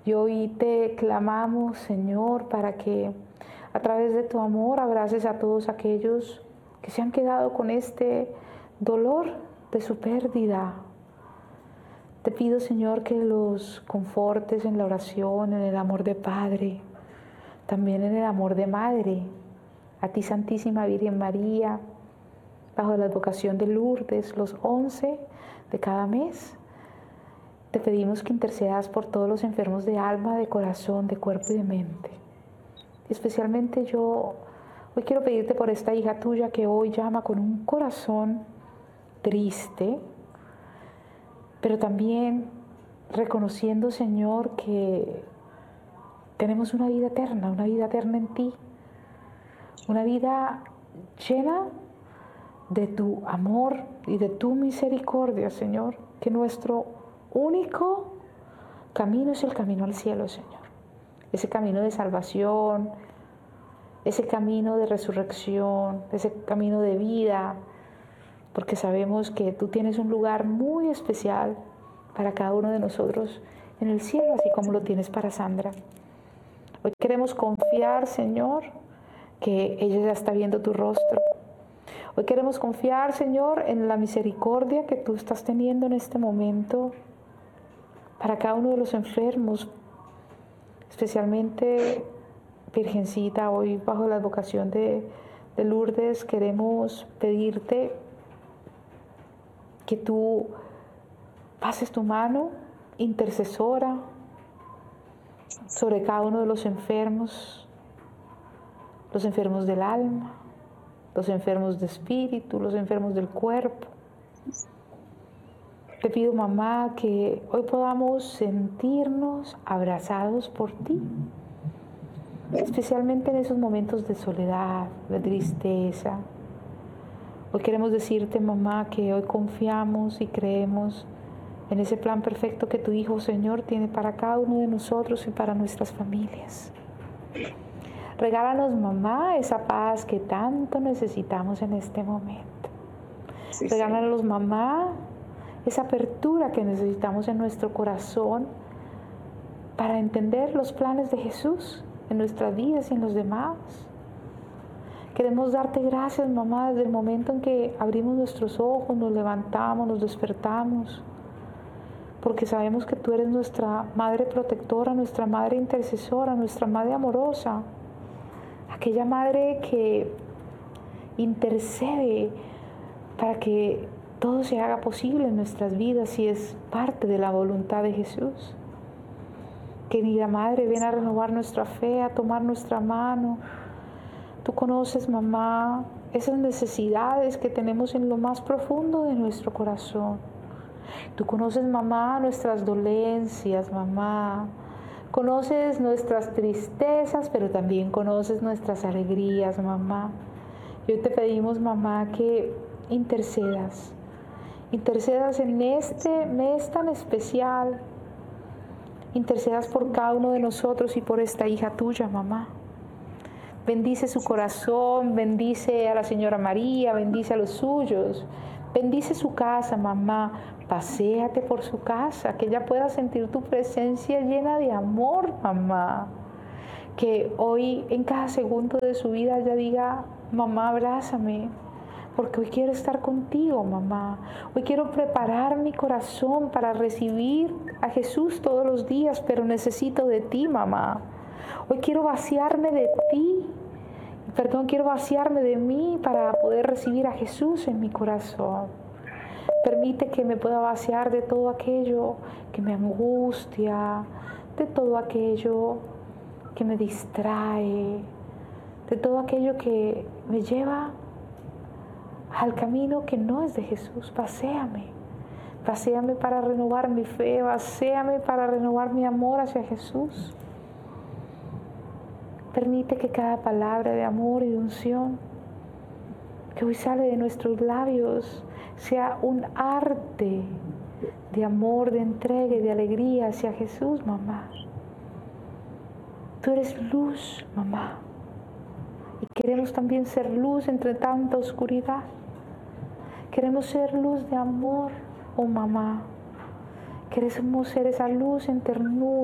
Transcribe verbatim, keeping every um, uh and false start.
Y hoy te clamamos, Señor, para que a través de tu amor abraces a todos aquellos que se han quedado con este dolor de su pérdida. Te pido, Señor, que los confortes en la oración, en el amor de Padre, también en el amor de Madre. A ti, Santísima Virgen María, bajo la advocación de Lourdes, los once de cada mes, te pedimos que intercedas por todos los enfermos de alma, de corazón, de cuerpo y de mente. Especialmente yo hoy quiero pedirte por esta hija tuya que hoy llama con un corazón triste, pero también reconociendo, Señor, que tenemos una vida eterna, una vida eterna en ti, una vida llena de tu amor y de tu misericordia, Señor, que nuestro único camino es el camino al cielo, Señor. Ese camino de salvación, ese camino de resurrección, ese camino de vida, porque sabemos que tú tienes un lugar muy especial para cada uno de nosotros en el cielo, así como lo tienes para Sandra. Hoy queremos confiar, Señor, que ella ya está viendo tu rostro. Hoy queremos confiar, Señor, en la misericordia que tú estás teniendo en este momento para cada uno de los enfermos, especialmente, Virgencita, hoy bajo la advocación de, de Lourdes queremos pedirte que tú pases tu mano intercesora sobre cada uno de los enfermos, los enfermos del alma, los enfermos de espíritu, los enfermos del cuerpo. Te pido, mamá, que hoy podamos sentirnos abrazados por ti, especialmente en esos momentos de soledad, de tristeza. Hoy queremos decirte, mamá, que hoy confiamos y creemos en ese plan perfecto que tu Hijo, Señor, tiene para cada uno de nosotros y para nuestras familias. Regálanos, mamá, esa paz que tanto necesitamos en este momento. Sí, Regálanos, sí. mamá, esa apertura que necesitamos en nuestro corazón para entender los planes de Jesús en nuestras vidas y en los demás. Queremos darte gracias, mamá, desde el momento en que abrimos nuestros ojos, nos levantamos, nos despertamos, porque sabemos que tú eres nuestra Madre protectora, nuestra Madre intercesora, nuestra Madre amorosa, aquella Madre que intercede para que todo se haga posible en nuestras vidas y es parte de la voluntad de Jesús. Querida Madre, ven a renovar nuestra fe, a tomar nuestra mano. Tú conoces, mamá, esas necesidades que tenemos en lo más profundo de nuestro corazón. Tú conoces, mamá, nuestras dolencias, mamá. Conoces nuestras tristezas, pero también conoces nuestras alegrías, mamá. Y hoy te pedimos, mamá, que intercedas. Intercedas en este mes tan especial. Intercedas por cada uno de nosotros y por esta hija tuya, mamá. Bendice su corazón, bendice a la señora María, bendice a los suyos. Bendice su casa, mamá. Paséate por su casa, que ella pueda sentir tu presencia llena de amor, mamá. Que hoy, en cada segundo de su vida, ella diga, mamá, abrázame, porque hoy quiero estar contigo, mamá. Hoy quiero preparar mi corazón para recibir a Jesús todos los días, pero necesito de ti, mamá. Hoy quiero vaciarme de ti, perdón, quiero vaciarme de mí para poder recibir a Jesús en mi corazón. Permite que me pueda vaciar de todo aquello que me angustia, de todo aquello que me distrae, de todo aquello que me lleva al camino que no es de Jesús. Vacíame, vacíame para renovar mi fe, vacíame para renovar mi amor hacia Jesús. Permite que cada palabra de amor y de unción que hoy sale de nuestros labios sea un arte de amor, de entrega y de alegría hacia Jesús, mamá. Tú eres luz, mamá. Y queremos también ser luz entre tanta oscuridad. Queremos ser luz de amor, oh mamá. Queremos ser esa luz en ternura.